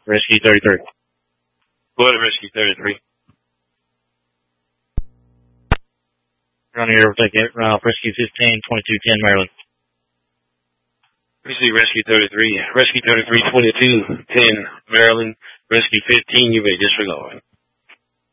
Rescue 33. What, Rescue 33? You're on the air, take it, Rescue 15, 2210, Maryland. Rescue 33, Rescue 33, 2210, Maryland. Rescue 15, you may disregard.